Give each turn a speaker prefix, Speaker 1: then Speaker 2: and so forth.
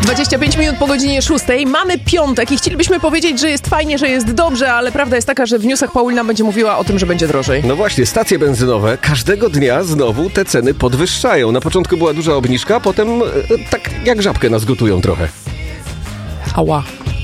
Speaker 1: 25 minut po godzinie 6. Mamy piątek i chcielibyśmy powiedzieć, że jest fajnie, że jest dobrze, ale prawda jest taka, że w newsach Paulina będzie mówiła o tym, że będzie drożej.
Speaker 2: No właśnie, stacje benzynowe każdego dnia znowu te ceny podwyższają. Na początku była duża obniżka, potem tak jak żabkę nas gotują trochę.
Speaker 1: Ała.